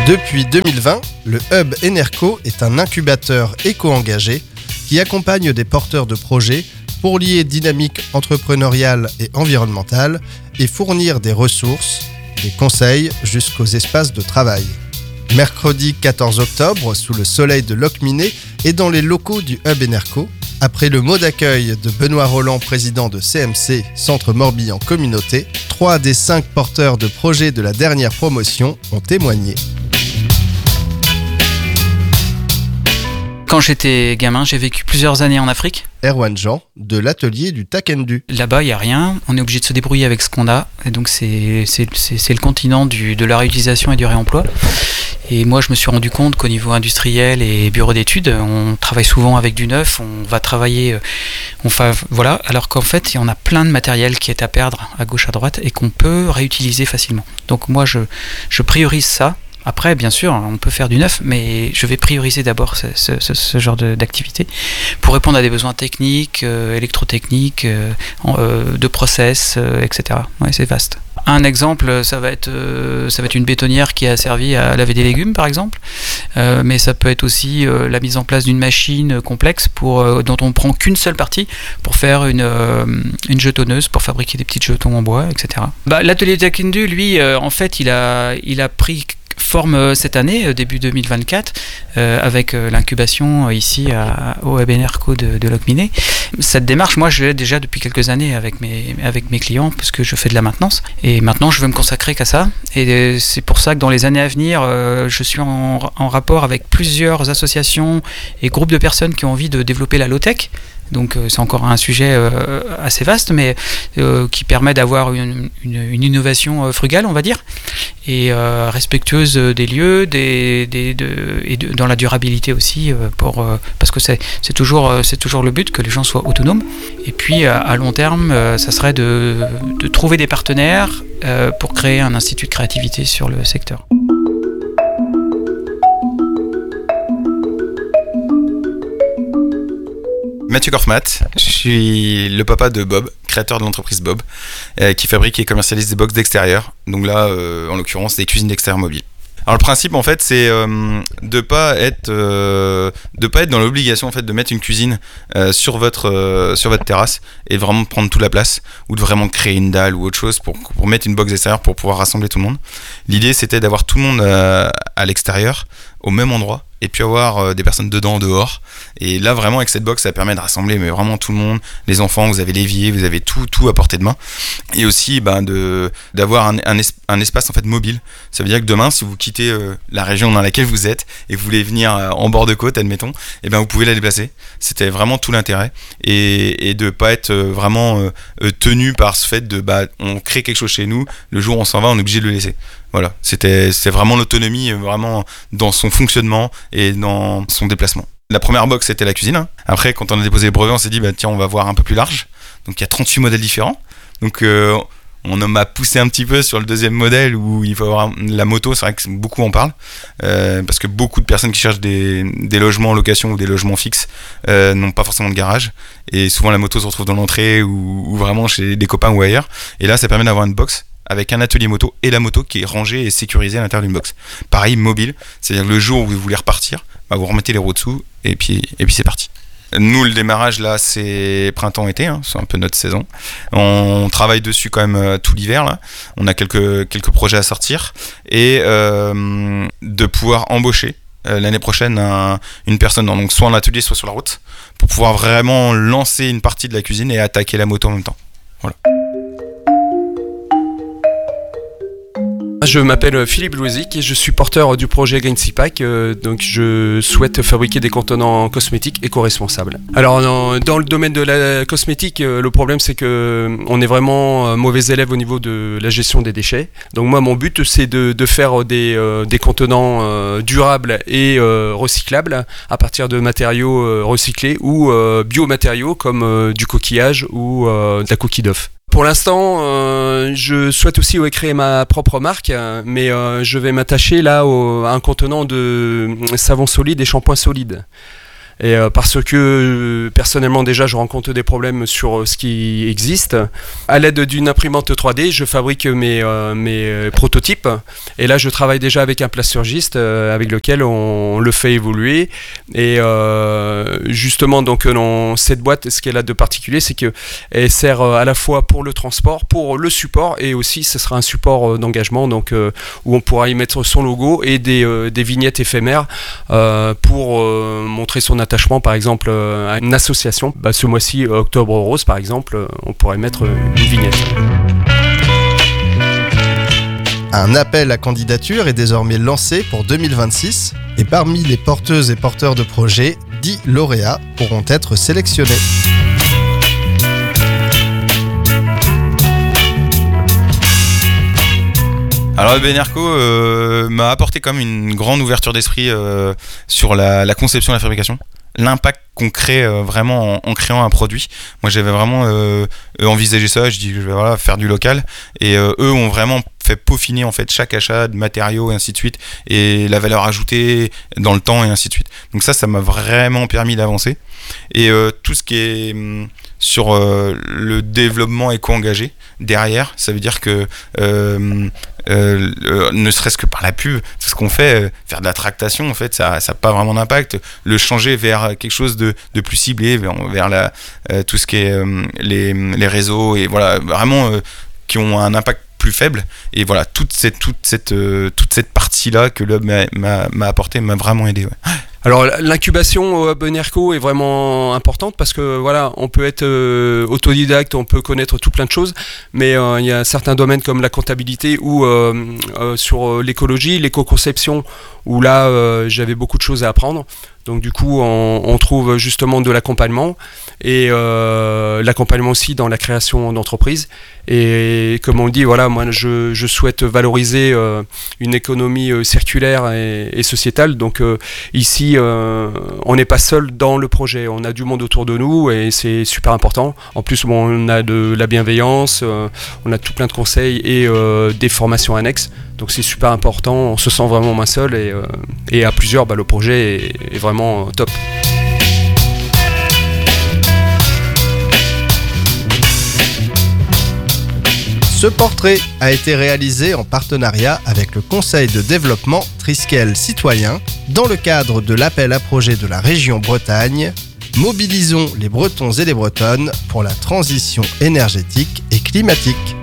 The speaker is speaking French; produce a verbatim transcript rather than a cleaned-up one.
Depuis deux mille vingt, le Hub Enerco est un incubateur éco-engagé qui accompagne des porteurs de projets pour lier dynamique entrepreneuriale et environnementale et fournir des ressources, des conseils jusqu'aux espaces de travail. Mercredi quatorze octobre, sous le soleil de Locminé et dans les locaux du Hub Enerco, après le mot d'accueil de Benoît Roland, président de C M C, Centre Morbihan Communauté, trois des cinq porteurs de projets de la dernière promotion ont témoigné. Quand j'étais gamin, j'ai vécu plusieurs années en Afrique. Erwan Jean, de l'atelier du Takendu. Là-bas, il n'y a rien. On est obligé de se débrouiller avec ce qu'on a. Et donc, c'est, c'est, c'est, c'est le continent du, de la réutilisation et du réemploi. Et moi, je me suis rendu compte qu'au niveau industriel et bureau d'études, on travaille souvent avec du neuf. On va travailler, on fa, voilà. Alors qu'en fait, on a plein de matériel qui est à perdre à gauche, à droite et qu'on peut réutiliser facilement. Donc, moi, je, je priorise ça. Après, bien sûr, on peut faire du neuf, mais je vais prioriser d'abord ce, ce, ce, ce genre de, d'activité pour répondre à des besoins techniques, euh, électrotechniques, euh, euh, de process, euh, et cetera. Ouais, c'est vaste. Un exemple, ça va être, euh, ça va être une bétonnière qui a servi à laver des légumes, par exemple, euh, mais ça peut être aussi euh, la mise en place d'une machine complexe pour, euh, dont on ne prend qu'une seule partie pour faire une, euh, une jetonneuse, pour fabriquer des petits jetons en bois, et cetera. Bah, l'atelier de Takendu, lui, euh, en fait, il a, il a pris forme cette année, début deux mille vingt-quatre, euh, avec euh, l'incubation euh, ici à, au Hub Enerco de, de Locminé. Cette démarche, moi, je l'ai déjà depuis quelques années avec mes, avec mes clients, parce que je fais de la maintenance. Et maintenant, je veux me consacrer qu'à ça. Et c'est pour ça que dans les années à venir, euh, je suis en, en rapport avec plusieurs associations et groupes de personnes qui ont envie de développer la low-tech. Donc euh, c'est encore un sujet euh, assez vaste, mais euh, qui permet d'avoir une, une, une innovation euh, frugale, on va dire, et euh, respectueuse des lieux, des, des, de, et de, dans la durabilité aussi, euh, pour, euh, parce que c'est, c'est, toujours, euh, c'est toujours le but, que les gens soient autonomes. Et puis euh, à long terme, euh, ça serait de, de trouver des partenaires euh, pour créer un institut de créativité sur le secteur. Mathieu Korfmat, je suis le papa de Bob, créateur de l'entreprise Bob, euh, qui fabrique et commercialise des box d'extérieur. Donc là, euh, en l'occurrence, des cuisines d'extérieur mobiles. Alors le principe en fait, c'est euh, de pas être euh, de pas être dans l'obligation en fait de mettre une cuisine euh, sur votre euh, sur votre terrasse et vraiment prendre toute la place, ou de vraiment créer une dalle ou autre chose pour pour mettre une box extérieure pour pouvoir rassembler tout le monde. L'idée c'était d'avoir tout le monde euh, à l'extérieur au même endroit, et puis avoir euh, des personnes dedans, dehors. Et là vraiment avec cette box, ça permet de rassembler mais vraiment tout le monde, les enfants, vous avez l'évier, vous avez tout tout à portée de main, et aussi ben de d'avoir un un, es, un espace en fait mobile. Ça veut dire que demain, si vous quittez euh, la région dans laquelle vous êtes et vous voulez venir euh, en bord de côte, admettons, et ben vous pouvez la déplacer. C'était vraiment tout l'intérêt, et et de pas être euh, vraiment euh, tenu par ce fait de bah on crée quelque chose chez nous, le jour où on s'en va, on est obligé de le laisser. Voilà, c'était c'était vraiment l'autonomie, vraiment dans son fonctionnement et dans son déplacement. La première box, c'était la cuisine. Après, quand on a déposé le brevet, on s'est dit bah tiens, on va voir un peu plus large. Donc il y a trente-huit modèles différents. Donc euh, on m'a poussé un petit peu sur le deuxième modèle où il faut avoir la moto. C'est vrai que beaucoup en parlent, euh, parce que beaucoup de personnes qui cherchent des, des logements en location ou des logements fixes euh, n'ont pas forcément de garage, et souvent la moto se retrouve dans l'entrée ou, ou vraiment chez des copains ou ailleurs. Et là, ça permet d'avoir une box avec un atelier moto et la moto qui est rangée et sécurisée à l'intérieur d'une box. Pareil, mobile, c'est-à-dire que le jour où vous voulez repartir, bah vous remettez les roues dessous et puis, et puis c'est parti. Nous, le démarrage là, c'est printemps-été, hein, c'est un peu notre saison. On travaille dessus quand même euh, tout l'hiver là. On a quelques quelques projets à sortir, et euh, de pouvoir embaucher euh, l'année prochaine un, une personne, dans, donc soit en atelier, soit sur la route, pour pouvoir vraiment lancer une partie de la cuisine et attaquer la moto en même temps. Voilà. Je m'appelle Philippe Loisic et je suis porteur du projet Green Pack. Euh, donc je souhaite fabriquer des contenants cosmétiques éco-responsables. Alors dans, dans le domaine de la cosmétique, euh, le problème c'est que on est vraiment euh, mauvais élève au niveau de la gestion des déchets. Donc moi mon but c'est de, de faire des, euh, des contenants euh, durables et euh, recyclables à partir de matériaux euh, recyclés ou euh, biomatériaux comme euh, du coquillage ou euh, de la coquille d'œuf. Pour l'instant, euh, je souhaite aussi ouais, créer ma propre marque, mais euh, je vais m'attacher là au, à un contenant de savon solide et shampoing solide. Et euh, parce que euh, personnellement déjà je rencontre des problèmes sur euh, ce qui existe. À l'aide d'une imprimante trois D, je fabrique mes, euh, mes prototypes. Et là je travaille déjà avec un plasturgiste euh, avec lequel on, on le fait évoluer. Et euh, justement donc dans cette boîte, ce qu'elle a de particulier, c'est qu'elle sert à la fois pour le transport, pour le support, et aussi ce sera un support d'engagement donc, euh, où on pourra y mettre son logo et des, euh, des vignettes éphémères euh, pour euh, montrer son attachement par exemple euh, à une association. Bah, ce mois-ci, Octobre Rose par exemple, euh, on pourrait mettre une vignette. Un appel à candidature est désormais lancé pour deux mille vingt-six et parmi les porteuses et porteurs de projets, dix lauréats pourront être sélectionnés. Alors Benerco euh, m'a apporté quand même une grande ouverture d'esprit euh, sur la, la conception et la fabrication. L'impact qu'on crée euh, vraiment en, en créant un produit. Moi j'avais vraiment euh, envisagé ça, je dis je vais voilà, faire du local et euh, eux ont vraiment fait peaufiner en fait chaque achat de matériaux et ainsi de suite et la valeur ajoutée dans le temps et ainsi de suite. Donc ça ça m'a vraiment permis d'avancer et euh, tout ce qui est hum, sur euh, le développement éco-engagé derrière, ça veut dire que euh, euh, euh, ne serait-ce que par la pub, tout ce qu'on fait, euh, faire de la tractation en fait, ça n'a pas vraiment d'impact. Le changer vers quelque chose de, de plus ciblé, vers, vers la, euh, tout ce qui est euh, les, les réseaux et voilà, vraiment euh, qui ont un impact plus faible et voilà toute cette toute cette euh, toute cette partie là que l'Hub m'a, m'a, m'a apporté m'a vraiment aidé ouais. Alors l'incubation au Hub Enerco est vraiment importante parce que voilà, on peut être euh, autodidacte, on peut connaître tout plein de choses, mais euh, il y a certains domaines comme la comptabilité ou euh, euh, sur l'écologie, l'éco-conception où là euh, j'avais beaucoup de choses à apprendre. Donc du coup on, on trouve justement de l'accompagnement et euh, l'accompagnement aussi dans la création d'entreprises. Et comme on le dit, voilà, moi je, je souhaite valoriser euh, une économie euh, circulaire et, et sociétale. Donc euh, ici euh, on n'est pas seul dans le projet, on a du monde autour de nous et c'est super important. En plus bon, on a de la bienveillance, euh, on a tout plein de conseils et euh, des formations annexes. Donc c'est super important, on se sent vraiment moins seul et, euh, et à plusieurs, bah, le projet est, est vraiment top. Ce portrait a été réalisé en partenariat avec le Conseil de développement Triskel Citoyen dans le cadre de l'appel à projet de la région Bretagne. Mobilisons les Bretons et les Bretonnes pour la transition énergétique et climatique.